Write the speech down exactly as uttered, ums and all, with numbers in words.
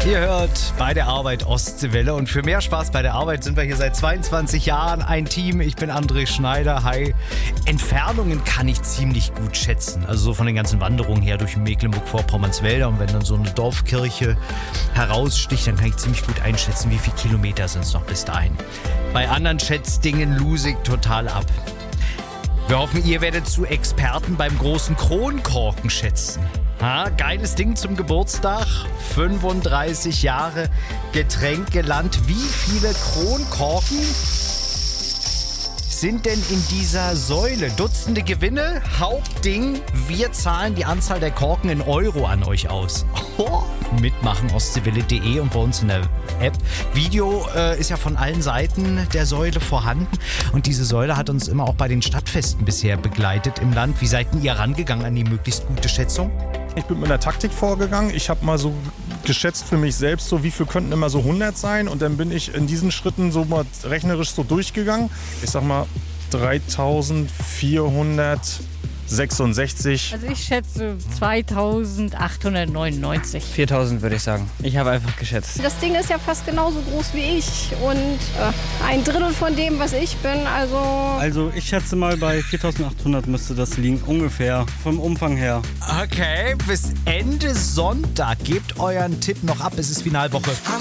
Ihr hört bei der Arbeit Ostseewelle und für mehr Spaß bei der Arbeit sind wir hier seit zweiundzwanzig Jahren ein Team. Ich bin André Schneider. Hi. Entfernungen kann ich ziemlich gut schätzen. Also so von den ganzen Wanderungen her durch Mecklenburg-Vorpommerns Wälder. Und wenn dann so eine Dorfkirche heraussticht, dann kann ich ziemlich gut einschätzen, wie viele Kilometer sind es noch bis dahin. Bei anderen Schätzdingen lose ich total ab. Wir hoffen, ihr werdet zu Experten beim großen Kronkorken schätzen. Ha, geiles Ding zum Geburtstag. fünfunddreißig Jahre Getränkeland. Wie viele Kronkorken sind denn in dieser Säule? Dutzende Gewinne. Hauptding, wir zahlen die Anzahl der Korken in Euro an euch aus. Oh. Mitmachen ostseewelle punkt de und bei uns in der App. Video äh, ist ja von allen Seiten der Säule vorhanden und diese Säule hat uns immer auch bei den Stadtfesten bisher begleitet im Land. Wie seid denn ihr rangegangen an die möglichst gute Schätzung? Ich bin mit einer Taktik vorgegangen. Ich habe mal so geschätzt für mich selbst, so wie viel könnten immer so hundert sein. Und dann bin ich in diesen Schritten so mal rechnerisch so durchgegangen. Ich sag mal dreitausendvierhundertsechsundsechzig. Also ich schätze zweitausendachthundertneunundneunzig. viertausend würde ich sagen. Ich habe einfach geschätzt. Das Ding ist ja fast genauso groß wie ich und äh, ein Drittel von dem, was ich bin, also... Also ich schätze mal bei viertausendachthundert müsste das liegen, ungefähr, vom Umfang her. Okay, bis Ende Sonntag gebt euren Tipp noch ab, es ist Finalwoche.